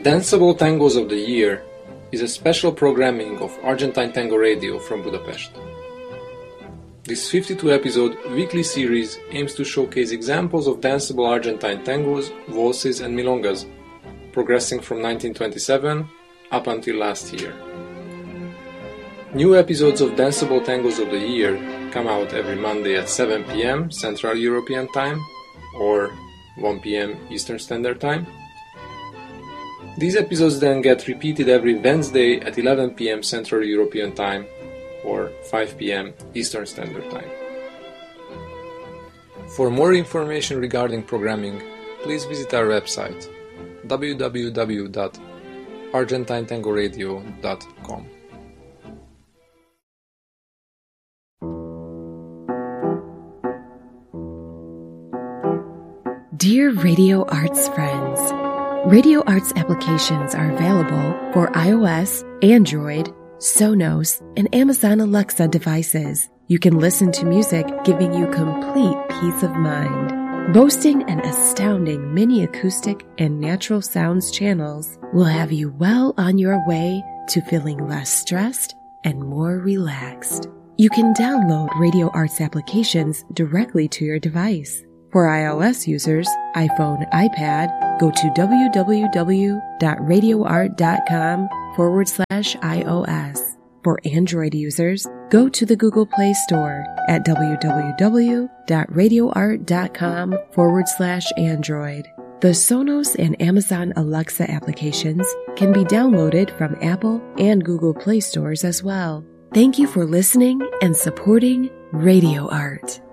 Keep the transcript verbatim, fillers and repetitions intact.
Danceable Tangos of the Year is a special programming of Argentine Tango Radio from Budapest. This fifty-two episode weekly series aims to showcase examples of danceable Argentine tangos, waltzes and milongas, progressing from nineteen twenty-seven up until last year. New episodes of Danceable Tangos of the Year come out every Monday at seven p.m. Central European Time or one p.m. Eastern Standard Time. These episodes then get repeated every Wednesday at eleven p.m. Central European Time or five p.m. Eastern Standard Time. For more information regarding programming, please visit our website w w w dot argentine tango radio dot com. Dear Radio Arts friends, Radio Arts applications are available for iOS, Android, Sonos, and Amazon Alexa devices. You can listen to music giving you complete peace of mind. Boasting an astounding mini acoustic and natural sounds channels will have you well on your way to feeling less stressed and more relaxed. You can download Radio Arts applications directly to your device. For iOS users, iPhone, iPad, go to w w w dot radio art dot com forward slash iOS. For Android users, go to the Google Play Store at w w w dot radio art dot com forward slash Android. The Sonos and Amazon Alexa applications can be downloaded from Apple and Google Play stores as well. Thank you for listening and supporting Radio Art.